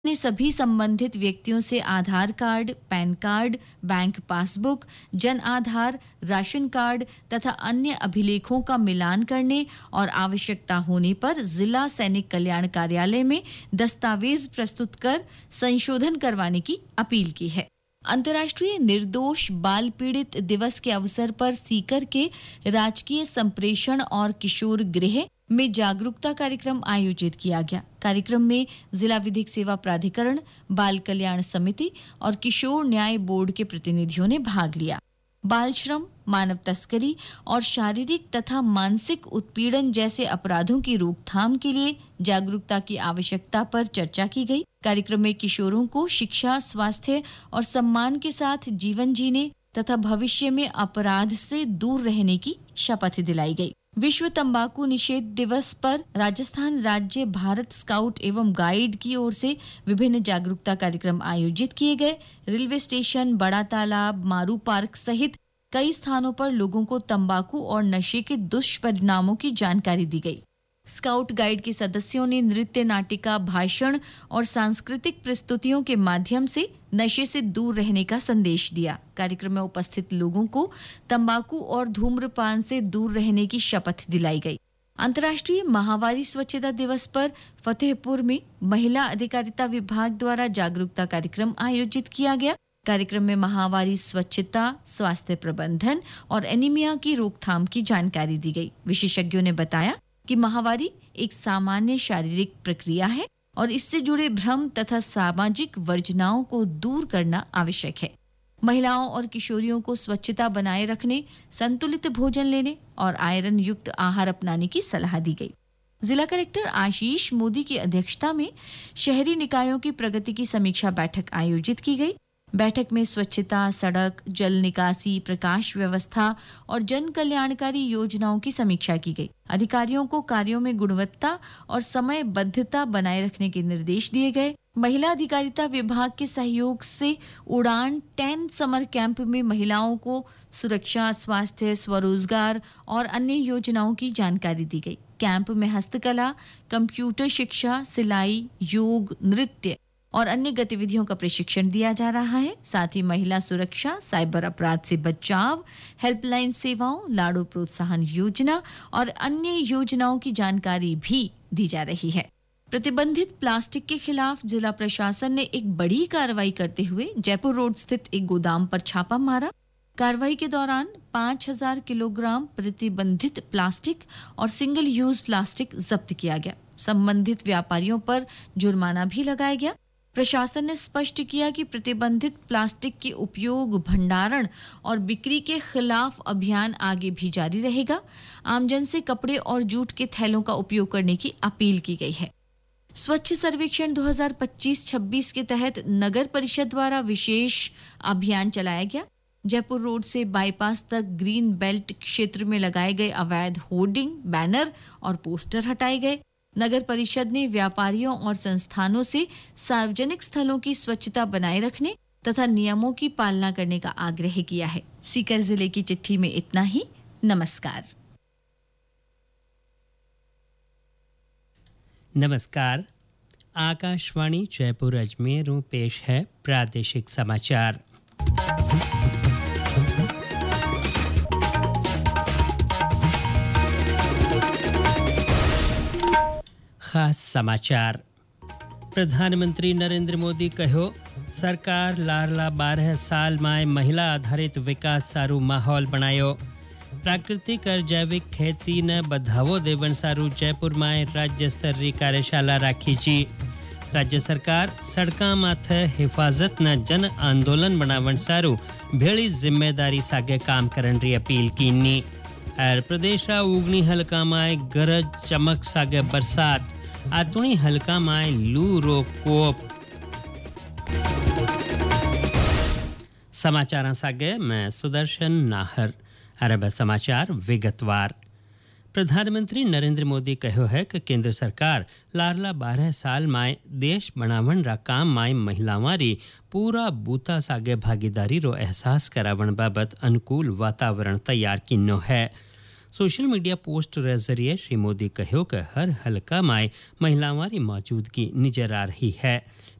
ने सभी संबंधित व्यक्तियों से आधार card, pan card, bank passbook, Jan Aadhaar, ration card तथा अन्य अभिलेखों का मिलान करने और आवश्यकता होने पर जिला सैनिक कल्याण कार्यालय में दस्तावेज प्रस्तुत कर संशोधन करवाने की अपील की है। अंतर्राष्ट्रीय निर्दोष बाल पीड़ित दिवस के अवसर पर सीकर के राजकीय संप्रेषण और किशोर गृह में जागरूकता कार्यक्रम आयोजित किया गया। कार्यक्रम में जिला विधिक सेवा प्राधिकरण, बाल कल्याण समिति और किशोर न्याय बोर्ड के प्रतिनिधियों ने भाग लिया। बाल श्रम, मानव तस्करी और शारीरिक तथा मानसिक उत्पीड़न जैसे अपराधों की रोकथाम के लिए जागरूकता की आवश्यकता पर चर्चा की गई। कार्यक्रम में किशोरों को शिक्षा, स्वास्थ्य और सम्मान के साथ जीवन जीने तथा भविष्य में अपराध से दूर रहने की शपथ दिलाई गई। विश्व तंबाकू निषेध दिवस पर राजस्थान राज्य भारत स्काउट एवं गाइड की ओर से विभिन्न जागरूकता कार्यक्रम आयोजित किए गए। रेलवे स्टेशन, बड़ा तालाब, मारू पार्क सहित कई स्थानों पर लोगों को तंबाकू और नशे के दुष्परिणामों की जानकारी दी गई। स्काउट गाइड के सदस्यों ने नृत्य, नाटिका, भाषण और सांस्कृतिक प्रस्तुतियों के माध्यम से नशे से दूर रहने का संदेश दिया। कार्यक्रम में उपस्थित लोगों को तंबाकू और धूम्रपान से दूर रहने की शपथ दिलाई गई। अंतर्राष्ट्रीय माहवारी स्वच्छता दिवस पर फतेहपुर में महिला अधिकारिता विभाग द्वारा जागरूकता कार्यक्रम आयोजित किया गया। कार्यक्रम में माहवारी स्वच्छता, स्वास्थ्य प्रबंधन और एनीमिया की रोकथाम की जानकारी दी गई। विशेषज्ञों ने बताया कि माहवारी एक सामान्य शारीरिक प्रक्रिया है और इससे जुड़े भ्रम तथा सामाजिक वर्जनाओं को दूर करना आवश्यक है। महिलाओं और किशोरियों को स्वच्छता बनाए रखने, संतुलित भोजन लेने और आयरन युक्त आहार अपनाने की सलाह दी गई। जिला कलेक्टर आशीष मोदी की अध्यक्षता में शहरी निकायों की प्रगति की समीक्षा बैठक आयोजित की गई। बैठक में स्वच्छता, सड़क, जल निकासी, प्रकाश व्यवस्था और जन कल्याणकारी योजनाओं की समीक्षा की गई। अधिकारियों को कार्यों में गुणवत्ता और समयबद्धता बनाए रखने के निर्देश दिए गए। महिला अधिकारिता विभाग के सहयोग से उड़ान 10 समर कैंप में महिलाओं को सुरक्षा, स्वास्थ्य, स्वरोजगार और अन्य योजनाओं की जानकारी दी गई। कैंप में हस्तकला, कंप्यूटर शिक्षा, सिलाई, योग, नृत्य और अन्य गतिविधियों का प्रशिक्षण दिया जा रहा है। साथ ही महिला सुरक्षा, साइबर अपराध से बचाव, हेल्पलाइन सेवाओं, लाड़ू प्रोत्साहन योजना और अन्य योजनाओं की जानकारी भी दी जा रही है। प्रतिबंधित प्लास्टिक के खिलाफ जिला प्रशासन ने एक बड़ी कार्रवाई करते हुए जयपुर रोड स्थित एक गोदाम पर छापा मारा। कार्रवाई के दौरान 5000 किलोग्राम प्रतिबंधित प्लास्टिक और सिंगल यूज प्लास्टिक जब्त किया गया। संबंधित व्यापारियों पर जुर्माना भी लगाया गया। प्रशासन ने स्पष्ट किया कि प्रतिबंधित प्लास्टिक के उपयोग, भंडारण और बिक्री के खिलाफ अभियान आगे भी जारी रहेगा। आमजन से कपड़े और जूट के थैलों का उपयोग करने की अपील की गई है। स्वच्छ सर्वेक्षण 2025-26 के तहत नगर परिषद द्वारा विशेष अभियान चलाया गया। जयपुर रोड से बाईपास तक ग्रीन बेल्ट क्षेत्र में लगाए गए अवैध होर्डिंग, बैनर और पोस्टर हटाए गए। नगर परिषद ने व्यापारियों और संस्थानों से सार्वजनिक स्थलों की स्वच्छता बनाए रखने तथा नियमों की पालना करने का आग्रह किया है। सीकर जिले की चिट्ठी में इतना ही। नमस्कार। नमस्कार। आकाशवाणी जयपुर अजमेर पेश है प्रादेशिक समाचार। खास समाचार। प्रधानमंत्री नरेंद्र मोदी कहो, सरकार लारला 12 साल में महिला आधारित विकास सारू माहौल बनायो। प्राकृतिक और जैविक खेती ने बढ़ावो देवन सारू जयपुर में राज्य स्तरीय कार्यशाला राखी जी। राज्य सरकार सड़का माथे हिफाजत न जन आंदोलन बनावन सारू भेड़ी जिम्मेदारी सागे काम करन री अपील कीनी। और प्रदेश रा उगनी हल्का में गरज चमक सागे बरसात, आतुणी हल्का में लू रो कोप। समाचार सागे मैं सुदर्शन नाहर। अरब समाचार विगतवार। प्रधानमंत्री नरेंद्र मोदी कहो है कि केंद्र सरकार लारला 12 साल में देश बनावन रा काम में महिलावारी पूरा बूता सागे भागीदारी रो एहसास करावन बाबत अनुकूल वातावरण तैयार किन्नो है। सोशल मीडिया पोस्ट के जरिए श्री मोदी कहो कि हर हलका में महिलावारी मौजूदगी नजर आ रही है।